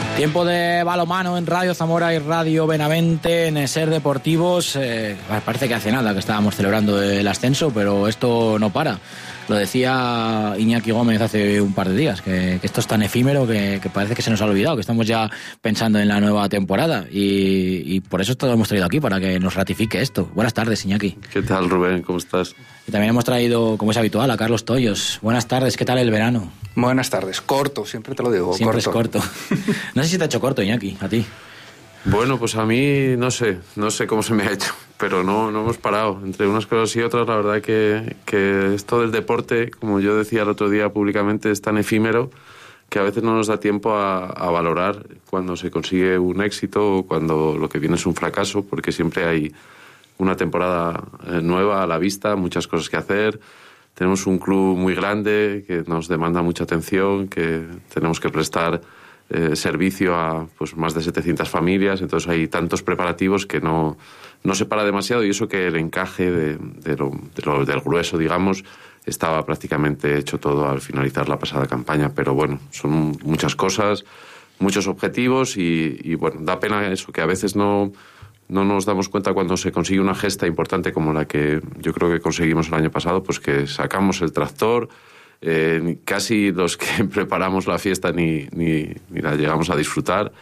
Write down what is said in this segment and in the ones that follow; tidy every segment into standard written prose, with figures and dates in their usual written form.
Tiempo de balonmano en Radio Zamora y Radio Benavente, en Ser Deportivos. Parece que hace nada que estábamos celebrando el ascenso, pero esto no para. Lo decía Iñaki Gómez hace un par de días, que esto es tan efímero que parece que se nos ha olvidado, que estamos ya pensando en la nueva temporada. Y por eso lo hemos traído aquí, para que nos ratifique esto. Buenas tardes, Iñaki. ¿Qué tal, Rubén? ¿Cómo estás? Y también hemos traído, como es habitual, a Carlos Toyos. Buenas tardes, ¿qué tal el verano? Buenas tardes, corto, siempre te lo digo, siempre corto. Es corto. No sé si te ha hecho corto, Iñaki, a ti. Bueno, pues a mí no sé cómo se me ha hecho, pero no hemos parado. Entre unas cosas y otras, la verdad que esto del deporte, como yo decía el otro día públicamente, es tan efímero que a veces no nos da tiempo a valorar cuando se consigue un éxito o cuando lo que viene es un fracaso, porque siempre hay una temporada nueva a la vista, muchas cosas que hacer. Tenemos un club muy grande que nos demanda mucha atención, que tenemos que prestar servicio a pues más de 700 familias, entonces hay tantos preparativos que no se para demasiado, y eso que el encaje del grueso, digamos, estaba prácticamente hecho todo al finalizar la pasada campaña, pero bueno, son muchas cosas, muchos objetivos y bueno, da pena eso, que a veces no nos damos cuenta cuando se consigue una gesta importante como la que yo creo que conseguimos el año pasado, pues que sacamos el tractor. Casi los que preparamos la fiesta ni la llegamos a disfrutar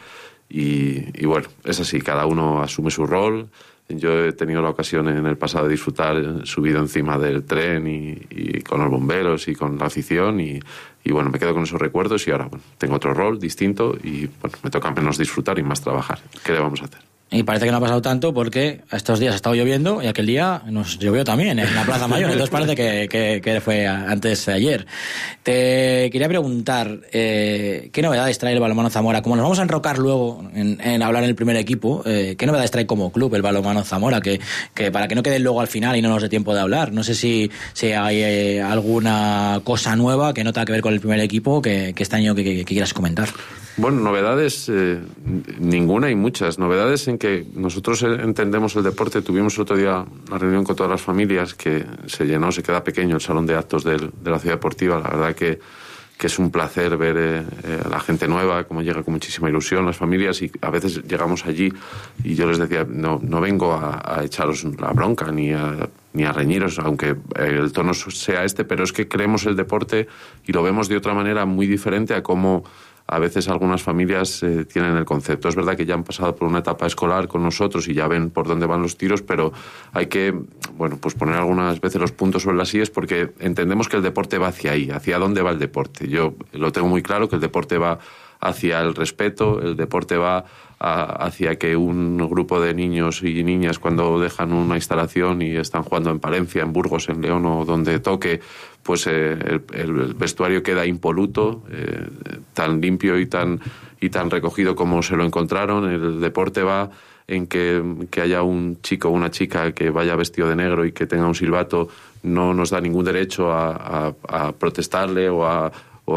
y bueno, es así, cada uno asume su rol. Yo he tenido la ocasión en el pasado de disfrutar subido encima del tren y con los bomberos y con la afición y bueno, me quedo con esos recuerdos y ahora bueno, tengo otro rol distinto y bueno, me toca menos disfrutar y más trabajar. ¿Qué le vamos a hacer? Y parece que no ha pasado tanto porque estos días ha estado lloviendo y aquel día nos llovió también en la Plaza Mayor. Entonces parece que fue antes de ayer. Te quería preguntar, ¿qué novedades trae el Balonmano Zamora? Como nos vamos a enrocar luego en hablar en el primer equipo, ¿qué novedades trae como club el Balonmano Zamora? Que para que no queden luego al final y no nos dé tiempo de hablar. No sé si hay alguna cosa nueva que no tenga que ver con el primer equipo que este año que quieras comentar. Bueno, novedades, ninguna y muchas. Novedades en que nosotros entendemos el deporte. Tuvimos el otro día una reunión con todas las familias que se llenó, se queda pequeño el salón de actos de la ciudad deportiva. La verdad que es un placer ver a la gente nueva, cómo llega con muchísima ilusión las familias, y a veces llegamos allí y yo les decía, no vengo a echaros la bronca ni a reñiros, aunque el tono sea este, pero es que creemos el deporte y lo vemos de otra manera muy diferente a cómo a veces algunas familias tienen el concepto. Es verdad que ya han pasado por una etapa escolar con nosotros y ya ven por dónde van los tiros, pero hay que, bueno, pues poner algunas veces los puntos sobre las íes porque entendemos que el deporte va hacia ahí, hacia dónde va el deporte. Yo lo tengo muy claro, que el deporte va hacia el respeto, el deporte va hacia que un grupo de niños y niñas cuando dejan una instalación y están jugando en Palencia, en Burgos, en León o donde toque, pues el vestuario queda impoluto, tan limpio y tan recogido como se lo encontraron. El deporte va en que haya un chico o una chica que vaya vestido de negro y que tenga un silbato, no nos da ningún derecho a protestarle o a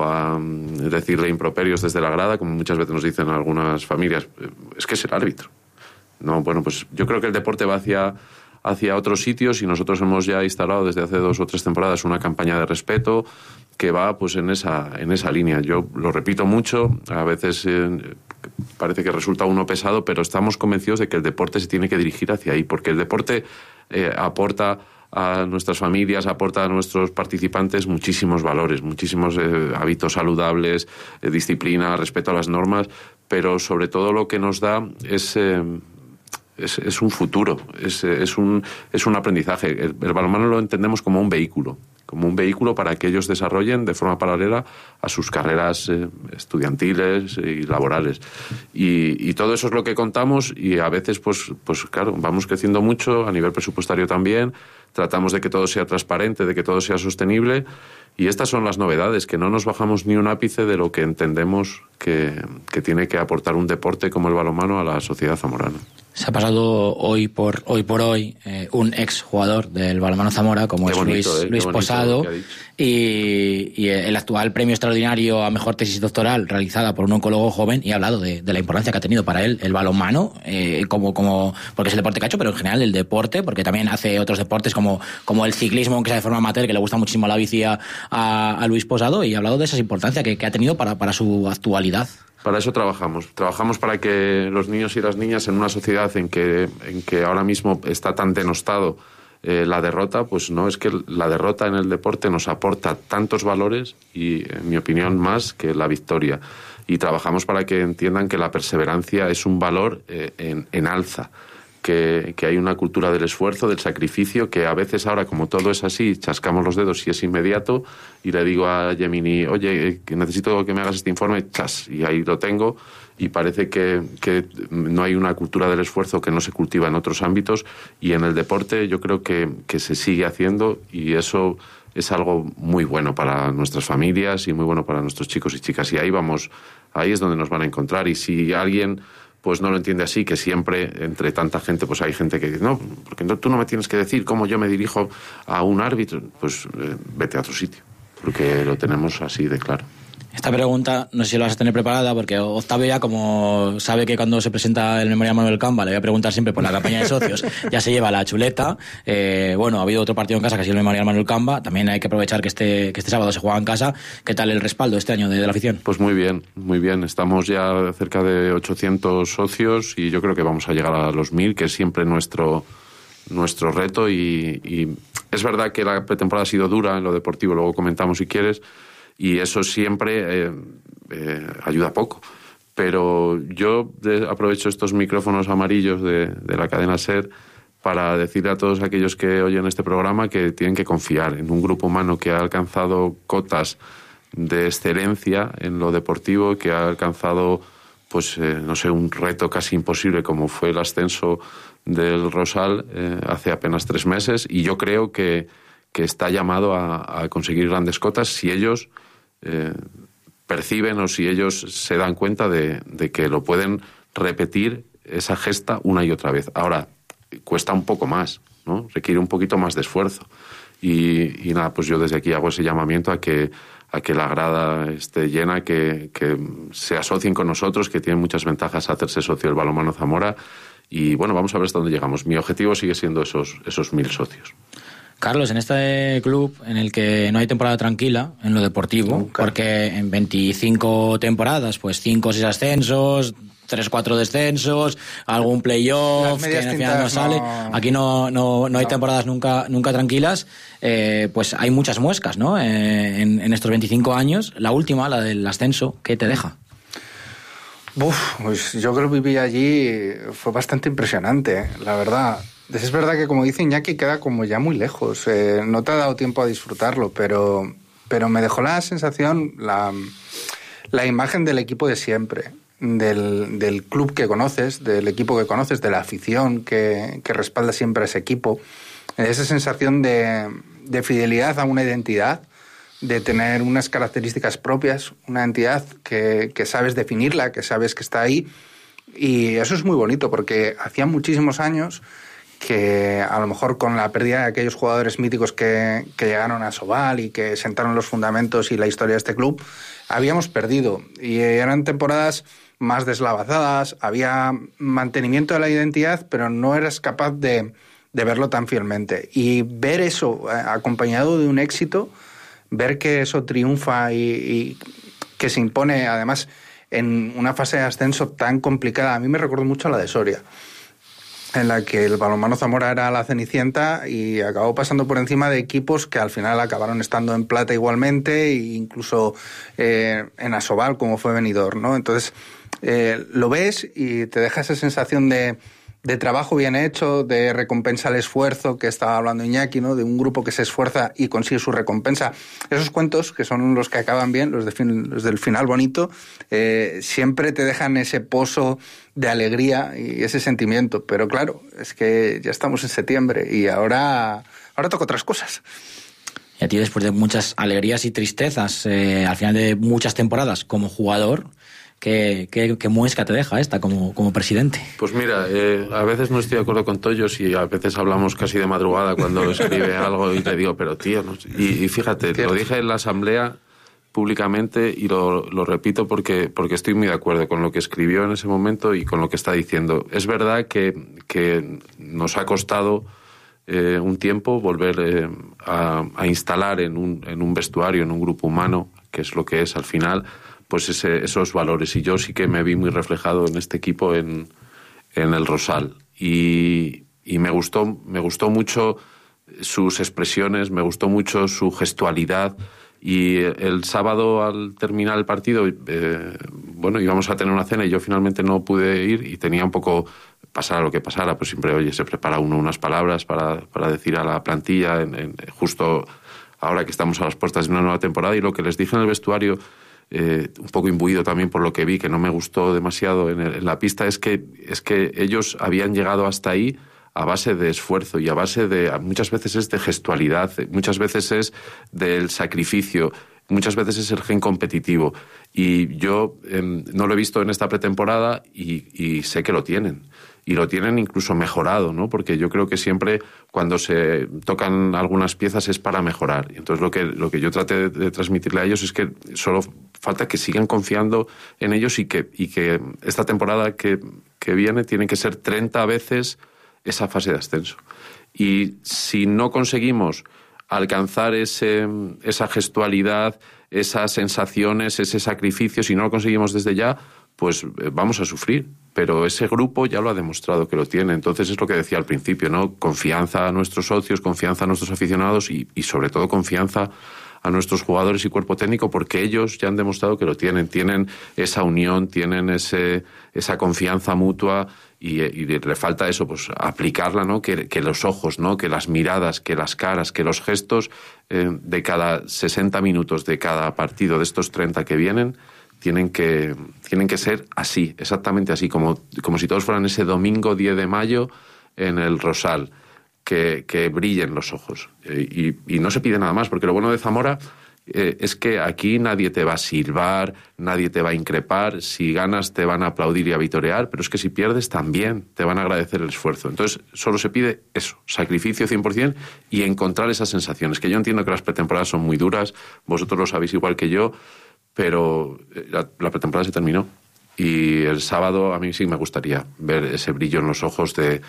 decirle improperios desde la grada, como muchas veces nos dicen algunas familias. Es que es el árbitro. No, bueno, pues yo creo que el deporte va hacia otros sitios y nosotros hemos ya instalado desde hace 2 o 3 temporadas una campaña de respeto que va pues en esa línea. Yo lo repito mucho, a veces parece que resulta uno pesado, pero estamos convencidos de que el deporte se tiene que dirigir hacia ahí, porque el deporte aporta a nuestras familias, aporta a nuestros participantes muchísimos valores, muchísimos hábitos saludables, disciplina, respeto a las normas, pero sobre todo lo que nos da es un futuro, es un aprendizaje. El balonmano lo entendemos como un vehículo para que ellos desarrollen de forma paralela a sus carreras estudiantiles y laborales. Y todo eso es lo que contamos y a veces, pues claro, vamos creciendo mucho a nivel presupuestario también, tratamos de que todo sea transparente, de que todo sea sostenible y estas son las novedades, que no nos bajamos ni un ápice de lo que entendemos que tiene que aportar un deporte como el balonmano a la sociedad zamorana. Se ha pasado hoy por hoy un ex jugador del Balonmano Zamora, como es Luis Posado, y el actual premio extraordinario a mejor tesis doctoral realizada por un oncólogo joven, y ha hablado de la importancia que ha tenido para él el balonmano, porque es el deporte que ha hecho, pero en general el deporte, porque también hace otros deportes como el ciclismo, aunque sea de forma amateur, que le gusta muchísimo la bici a Luis Posado, y ha hablado de esa importancia que ha tenido para su actualidad. Para eso trabajamos. Trabajamos para que los niños y las niñas en una sociedad en que ahora mismo está tan denostado la derrota, pues no, es que la derrota en el deporte nos aporta tantos valores y, en mi opinión, más que la victoria. Y trabajamos para que entiendan que la perseverancia es un valor en alza, que hay una cultura del esfuerzo, del sacrificio, que a veces ahora, como todo es así, chascamos los dedos y es inmediato, y le digo a Gemini, oye, que necesito que me hagas este informe, chas, y ahí lo tengo, y parece que no hay una cultura del esfuerzo que no se cultiva en otros ámbitos, y en el deporte yo creo que se sigue haciendo, y eso es algo muy bueno para nuestras familias y muy bueno para nuestros chicos y chicas, y ahí es donde nos van a encontrar. Y si alguien pues no lo entiende así, que siempre entre tanta gente pues hay gente que dice, no, porque tú no me tienes que decir cómo yo me dirijo a un árbitro, pues vete a otro sitio, porque lo tenemos así de claro. Esta pregunta no sé si la vas a tener preparada, porque Octavio ya, como sabe que cuando se presenta el Memorial Manuel Camba le voy a preguntar siempre por la campaña de socios, ya se lleva la chuleta. Bueno, ha habido otro partido en casa que ha sido el Memorial Manuel Camba, también hay que aprovechar que este sábado se juega en casa. ¿Qué tal el respaldo este año de la afición? Pues muy bien, muy bien. Estamos ya cerca de 800 socios y yo creo que vamos a llegar a los 1000, que es siempre nuestro reto, y es verdad que la pretemporada ha sido dura en lo deportivo, luego comentamos si quieres, y eso siempre ayuda poco. Pero yo aprovecho estos micrófonos amarillos de la cadena SER para decirle a todos aquellos que oyen este programa que tienen que confiar en un grupo humano que ha alcanzado cotas de excelencia en lo deportivo, que ha alcanzado, pues no sé, un reto casi imposible como fue el ascenso del Rosal hace apenas 3 meses, y yo creo que está llamado a conseguir grandes cotas si ellos perciben o si ellos se dan cuenta de que lo pueden repetir esa gesta una y otra vez. Ahora, cuesta un poco más, ¿no? Requiere un poquito más de esfuerzo. Y nada, pues yo desde aquí hago ese llamamiento a que la grada esté llena, que se asocien con nosotros, que tienen muchas ventajas hacerse socio del Balonmano Zamora. Y bueno, vamos a ver hasta dónde llegamos. Mi objetivo sigue siendo esos 1000 socios. Carlos, en este club en el que no hay temporada tranquila en lo deportivo, nunca, porque en 25 temporadas, pues 5 o 6 ascensos, 3-4 descensos, algún playoff que al final no sale. Aquí no hay temporadas nunca tranquilas. Pues hay muchas muescas, ¿no? En estos 25 años. La última, la del ascenso, ¿qué te deja? Pues yo creo que viví allí, fue bastante impresionante, la verdad. Es verdad que, como dice Iñaki, queda como ya muy lejos. No te ha dado tiempo a disfrutarlo, pero me dejó la sensación, la imagen del equipo de siempre, del club que conoces, del equipo que conoces, de la afición que respalda siempre a ese equipo. Esa sensación de fidelidad a una identidad, de tener unas características propias, una entidad que sabes definirla, que sabes que está ahí. Y eso es muy bonito, porque hacía muchísimos años que a lo mejor con la pérdida de aquellos jugadores míticos que llegaron a Sobal y que sentaron los fundamentos y la historia de este club, habíamos perdido. Y eran temporadas más deslavazadas, había mantenimiento de la identidad, pero no eras capaz de verlo tan fielmente. Y ver eso acompañado de un éxito, ver que eso triunfa y que se impone, además, en una fase de ascenso tan complicada. A mí me recuerda mucho a la de Soria, en la que el Balonmano Zamora era la cenicienta y acabó pasando por encima de equipos que al final acabaron estando en plata igualmente, e incluso en Asobal, como fue Benidorm, ¿no? Entonces, lo ves y te deja esa sensación de trabajo bien hecho, de recompensa al esfuerzo, que estaba hablando Iñaki, ¿no? De un grupo que se esfuerza y consigue su recompensa. Esos cuentos, que son los que acaban bien, los del final bonito, siempre te dejan ese pozo de alegría y ese sentimiento. Pero claro, es que ya estamos en septiembre y ahora toca otras cosas. Y a ti, después de muchas alegrías y tristezas, al final de muchas temporadas como jugador, ¿Qué muesca te deja esta como presidente? Pues mira, a veces no estoy de acuerdo con Toyos y a veces hablamos casi de madrugada cuando escribe algo y le digo, pero tío, no sé. Y fíjate, lo dije en la asamblea públicamente y lo repito porque estoy muy de acuerdo con lo que escribió en ese momento y con lo que está diciendo. Es verdad que nos ha costado un tiempo volver a instalar en un vestuario, en un grupo humano, que es lo que es al final, pues esos valores. Y yo sí que me vi muy reflejado en este equipo en el Rosal. Y me gustó mucho sus expresiones, me gustó mucho su gestualidad. Y el sábado, al terminar el partido, íbamos a tener una cena y yo finalmente no pude ir y tenía un poco, pasara lo que pasara, pues siempre, oye, se prepara uno unas palabras para decir a la plantilla, justo ahora que estamos a las puertas de una nueva temporada. Y lo que les dije en el vestuario, un poco imbuido también por lo que vi, que no me gustó demasiado en la pista, es que ellos habían llegado hasta ahí a base de esfuerzo y a base muchas veces es de gestualidad, muchas veces es del sacrificio, muchas veces es el gen competitivo. Y yo no lo he visto en esta pretemporada y sé que lo tienen. Y lo tienen incluso mejorado, ¿no? Porque yo creo que siempre cuando se tocan algunas piezas es para mejorar. Y entonces lo que yo traté de transmitirle a ellos es que solo falta que sigan confiando en ellos y que esta temporada que viene tiene que ser 30 veces esa fase de ascenso. Y si no conseguimos alcanzar esa gestualidad, esas sensaciones, ese sacrificio, si no lo conseguimos desde ya, pues vamos a sufrir. Pero ese grupo ya lo ha demostrado que lo tiene. Entonces es lo que decía al principio, ¿no? Confianza a nuestros socios, confianza a nuestros aficionados y sobre todo confianza a nuestros jugadores y cuerpo técnico, porque ellos ya han demostrado que lo tienen. Tienen esa unión, tienen esa confianza mutua y le falta eso, pues aplicarla, ¿no? Que los ojos, ¿no? Que las miradas, que las caras, que los gestos de cada 60 minutos de cada partido de estos 30 que vienen tienen que ser así, exactamente así, como si todos fueran ese domingo 10 de mayo en el Rosal, que brillen los ojos. Y no se pide nada más, porque lo bueno de Zamora es que aquí nadie te va a silbar, nadie te va a increpar, si ganas te van a aplaudir y a vitorear, pero es que si pierdes también te van a agradecer el esfuerzo. Entonces solo se pide eso, sacrificio 100% y encontrar esas sensaciones, que yo entiendo que las pretemporadas son muy duras, vosotros lo sabéis igual que yo, pero la pretemporada se terminó. Y el sábado a mí sí me gustaría ver ese brillo en los ojos de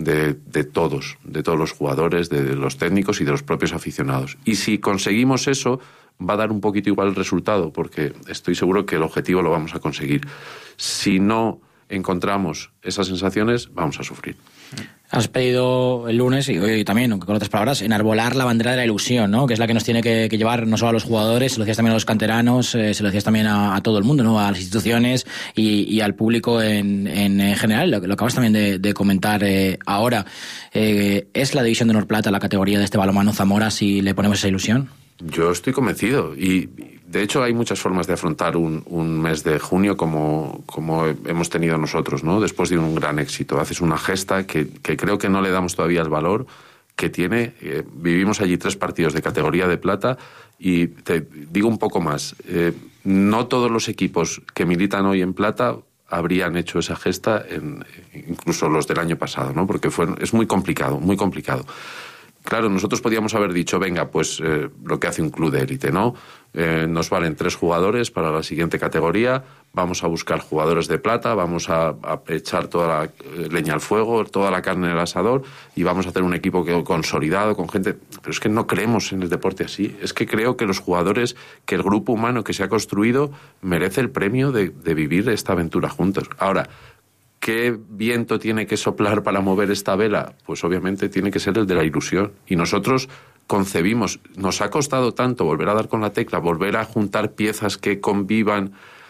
todos los jugadores, de los técnicos y de los propios aficionados. Y si conseguimos eso, va a dar un poquito igual el resultado, porque estoy seguro que el objetivo lo vamos a conseguir. Si no encontramos esas sensaciones, vamos a sufrir. Has pedido el lunes, y hoy también, aunque con otras palabras, enarbolar la bandera de la ilusión, ¿no? Que es la que nos tiene que llevar no solo a los jugadores, se lo decías también a los canteranos, se lo decías también a todo el mundo, ¿no? A las instituciones y al público en general, lo acabas también de comentar ahora. ¿Es la división de Honor Plata la categoría de este balonmano Zamora si le ponemos esa ilusión? Yo estoy convencido y de hecho hay muchas formas de afrontar un mes de junio como hemos tenido nosotros, ¿no? Después de un gran éxito. Haces una gesta que creo que no le damos todavía el valor que tiene. Vivimos allí 3 partidos de categoría de plata y te digo un poco más. No todos los equipos que militan hoy en plata habrían hecho esa gesta, incluso los del año pasado, ¿no? Porque es muy complicado, muy complicado. Claro, nosotros podíamos haber dicho, venga, pues lo que hace un club de élite, ¿no? Nos valen 3 jugadores para la siguiente categoría, vamos a buscar jugadores de plata, vamos a echar toda la leña al fuego, toda la carne en el asador y vamos a hacer un equipo consolidado con gente. Pero es que no creemos en el deporte así. Es que creo que los jugadores, que el grupo humano que se ha construido merece el premio de vivir esta aventura juntos. Ahora, ¿qué viento tiene que soplar para mover esta vela? Pues obviamente tiene que ser el de la ilusión. Y nosotros concebimos, nos ha costado tanto volver a dar con la tecla, volver a juntar piezas que convivan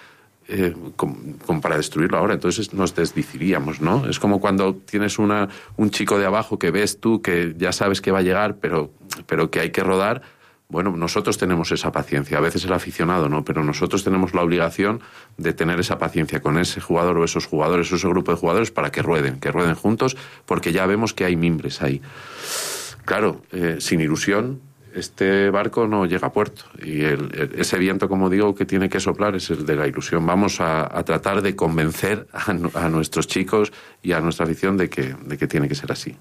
como para destruirlo ahora. Entonces nos desdiciríamos, ¿no? Es como cuando tienes un chico de abajo que ves tú, que ya sabes que va a llegar, pero que hay que rodar. Bueno, nosotros tenemos esa paciencia, a veces el aficionado no, pero nosotros tenemos la obligación de tener esa paciencia con ese jugador o esos jugadores o ese grupo de jugadores para que rueden juntos, porque ya vemos que hay mimbres ahí. Claro, sin ilusión este barco no llega a puerto y ese viento, como digo, que tiene que soplar es el de la ilusión. Vamos a tratar de convencer a nuestros chicos y a nuestra afición de que tiene que ser así.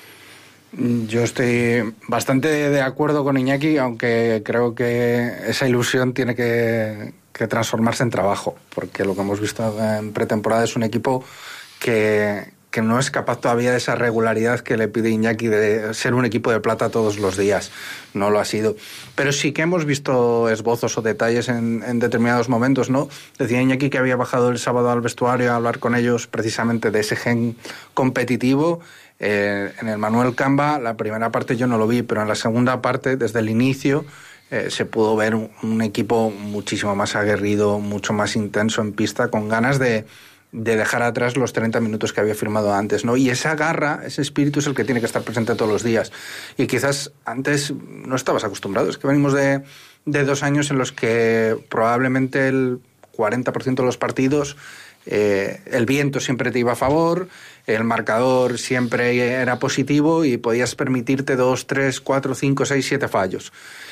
Yo estoy bastante de acuerdo con Iñaki, aunque creo que esa ilusión tiene que transformarse en trabajo, porque lo que hemos visto en pretemporada es un equipo que que no es capaz todavía de esa regularidad que le pide Iñaki de ser un equipo de plata todos los días. No lo ha sido. Pero sí que hemos visto esbozos o detalles en determinados momentos, ¿no? Decía Iñaki que había bajado el sábado al vestuario a hablar con ellos precisamente de ese gen competitivo. En el Manuel Camba, la primera parte yo no lo vi, pero en la segunda parte, desde el inicio, se pudo ver un equipo muchísimo más aguerrido, mucho más intenso en pista, con ganas de dejar atrás los 30 minutos que había firmado antes, ¿no? Y esa garra, ese espíritu es el que tiene que estar presente todos los días. Y quizás antes no estabas acostumbrado. Es que venimos de 2 años en los que probablemente el 40% de los partidos el viento siempre te iba a favor, el marcador siempre era positivo y podías permitirte 2, 3, 4, 5, 6, 7 fallos.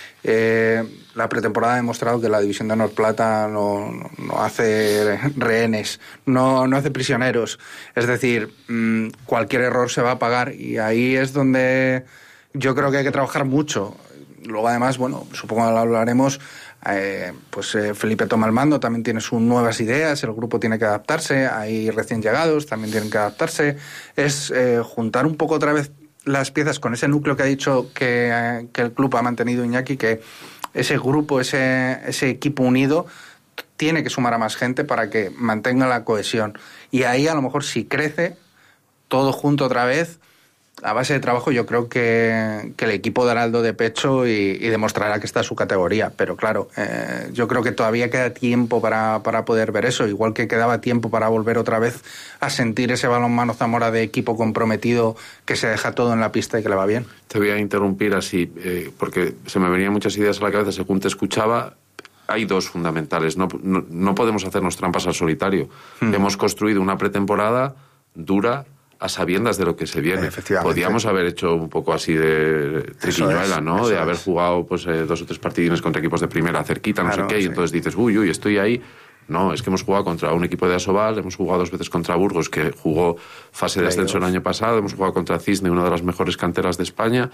La pretemporada ha demostrado que la división de honor plata no hace rehenes, no hace prisioneros. Es decir, cualquier error se va a pagar y ahí es donde yo creo que hay que trabajar mucho. Luego además, bueno, supongo que lo hablaremos, Felipe toma el mando, también tiene sus nuevas ideas, el grupo tiene que adaptarse, hay recién llegados, también tienen que adaptarse. Es juntar un poco otra vez las piezas con ese núcleo que ha dicho que el club ha mantenido Iñaki, que ese grupo, ese equipo unido tiene que sumar a más gente para que mantenga la cohesión. Y ahí a lo mejor si crece todo junto otra vez, a base de trabajo, yo creo que el equipo dará el do de pecho y demostrará que está en su categoría. Pero claro, yo creo que todavía queda tiempo para poder ver eso, igual que quedaba tiempo para volver otra vez a sentir ese balonmano Zamora de equipo comprometido que se deja todo en la pista y que le va bien. Te voy a interrumpir así, porque se me venían muchas ideas a la cabeza según te escuchaba. Hay 2 fundamentales. No podemos hacernos trampas al solitario. Hemos construido una pretemporada dura, a sabiendas de lo que se viene. Podíamos haber hecho un poco así de triquiñuela, ¿no? De haber jugado 2 o 3 partidines contra equipos de primera cerquita, no sé qué, y entonces dices, uy, estoy ahí. No, es que hemos jugado contra un equipo de Asobal, hemos jugado 2 veces contra Burgos, que jugó fase de ascenso el año pasado, hemos jugado contra Cisne, una de las mejores canteras de España,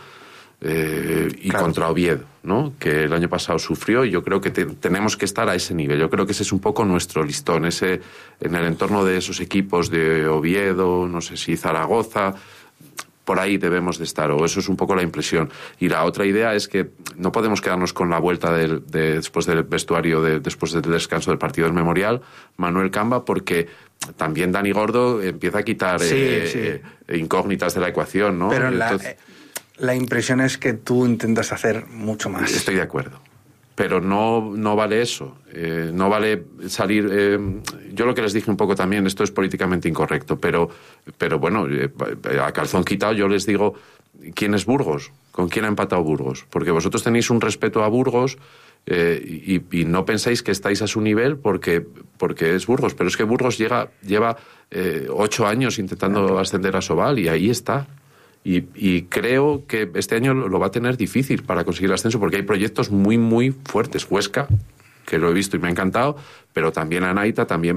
y contra Oviedo, ¿no? Que el año pasado sufrió, y yo creo que tenemos que estar a ese nivel. Yo creo que ese es un poco nuestro listón, en el entorno de esos equipos de Oviedo, no sé si Zaragoza, por ahí debemos de estar, o eso es un poco la impresión. Y la otra idea es que no podemos quedarnos con la vuelta después del vestuario, después del descanso del partido del Memorial, Manuel Camba, porque también Dani Gordo empieza a quitar incógnitas de la ecuación, ¿no? Pero la impresión es que tú intentas hacer mucho más. Estoy de acuerdo. Pero no vale eso. No vale salir... yo lo que les dije un poco también, esto es políticamente incorrecto, pero bueno, a calzón quitado yo les digo, ¿quién es Burgos? ¿Con quién ha empatado Burgos? Porque vosotros tenéis un respeto a Burgos y no pensáis que estáis a su nivel porque es Burgos. Pero es que Burgos lleva 8 años intentando ascender a Asobal y ahí está. Y creo que este año lo va a tener difícil para conseguir el ascenso porque hay proyectos muy, muy fuertes. Huesca, que lo he visto y me ha encantado, pero también Anaita, también